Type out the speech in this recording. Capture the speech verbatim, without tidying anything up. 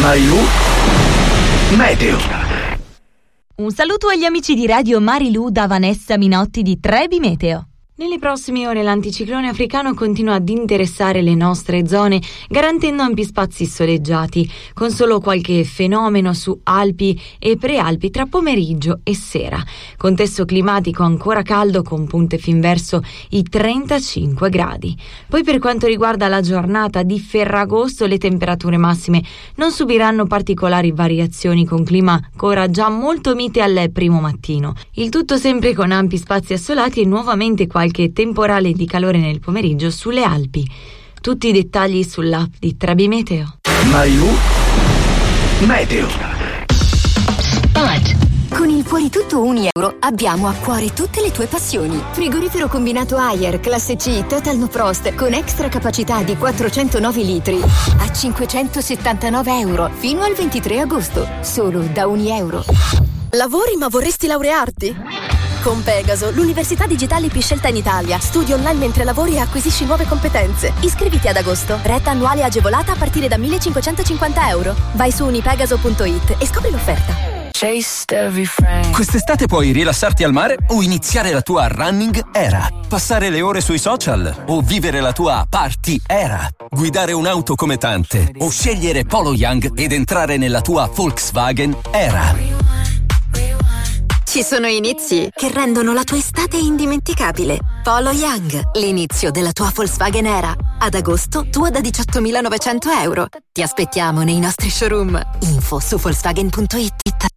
Marilu Meteo. Un saluto agli amici di Radio Marilu da Vanessa Minotti di Trebi Meteo. Nelle prossime ore l'anticiclone africano continua ad interessare le nostre zone, garantendo ampi spazi soleggiati, con solo qualche fenomeno su Alpi e Prealpi tra pomeriggio e sera. Contesto climatico ancora caldo con punte fin verso i trentacinque gradi. Poi per quanto riguarda la giornata di Ferragosto, le temperature massime non subiranno particolari variazioni, con clima ancora già molto mite al primo mattino. Il tutto sempre con ampi spazi assolati e nuovamente qualche qualche temporale di calore nel pomeriggio sulle Alpi. Tutti i dettagli sull'app di Trebi Meteo. Marilu Meteo. Con il Cuori Tutto un euro abbiamo a cuore tutte le tue passioni. Frigorifero combinato Haier classe C Total No Frost con extra capacità di quattrocentonove litri a cinquecentosettantanove euro fino al ventitré agosto, solo da un euro. Lavori ma vorresti laurearti? Con Pegaso, l'università digitale più scelta in Italia. Studi online mentre lavori e acquisisci nuove competenze. Iscriviti ad agosto. Retta annuale agevolata a partire da millecinquecentocinquanta euro. Vai su unipegaso punto it e scopri l'offerta. Quest'estate puoi rilassarti al mare o iniziare la tua running era. Passare le ore sui social o vivere la tua party era. Guidare un'auto come tante o scegliere Polo Young ed entrare nella tua Volkswagen era. Ci sono inizi che rendono la tua estate indimenticabile. Polo Young, l'inizio della tua Volkswagen era. Ad agosto, tua da diciottomilanovecento euro. Ti aspettiamo nei nostri showroom. Info su Volkswagen punto it.